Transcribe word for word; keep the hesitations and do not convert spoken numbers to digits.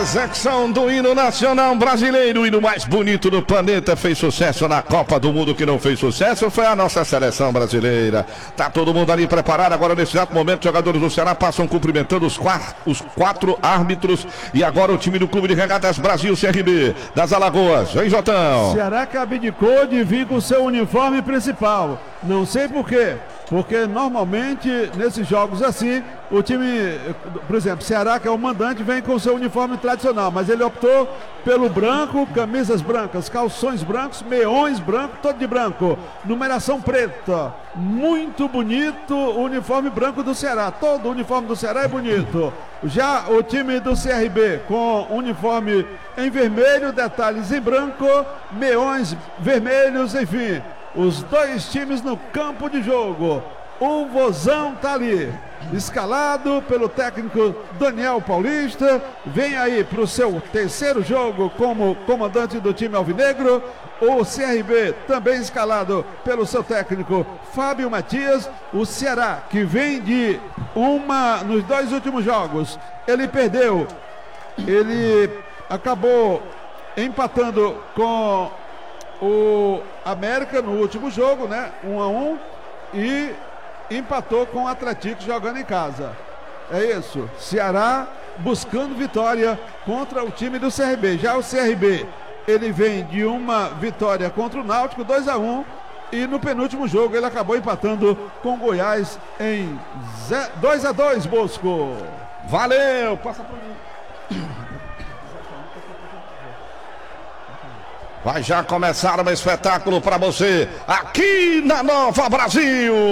execução do hino nacional brasileiro, o hino mais bonito do planeta, fez sucesso na Copa do Mundo. Que não fez sucesso foi a nossa seleção brasileira. Tá todo mundo ali preparado. Agora, nesse exato momento, os jogadores do Ceará passam cumprimentando os quatro, os quatro árbitros. E agora o time do Clube de Regatas Brasil, C R B, das Alagoas. Vem, Jotão. Ceará que abdicou de vir com o seu uniforme principal. Não sei por quê. Porque normalmente nesses jogos assim, o time, por exemplo, Ceará, que é o mandante, vem com o seu uniforme tradicional, mas ele optou pelo branco, camisas brancas, calções brancos, meiões brancos, todo de branco, numeração preta. Muito bonito o uniforme branco do Ceará, todo o uniforme do Ceará é bonito. Já o time do C R B com uniforme em vermelho, detalhes em branco, meiões vermelhos, enfim. Os dois times no campo de jogo. O Vozão tá ali, escalado pelo técnico Daniel Paulista. Vem aí para o seu terceiro jogo como comandante do time alvinegro. O C R B também escalado pelo seu técnico Fábio Matias. O Ceará, que vem de uma, nos dois últimos jogos, ele perdeu. Ele acabou empatando com o América no último jogo, né? um a um, e empatou com o Atlético jogando em casa. É isso. Ceará buscando vitória contra o time do C R B. Já o C R B, ele vem de uma vitória contra o Náutico, dois a um, e no penúltimo jogo ele acabou empatando com o Goiás em dois a dois, Bosco. Valeu! Passa para mim. Vai já começar um espetáculo para você aqui na Nova Brasil.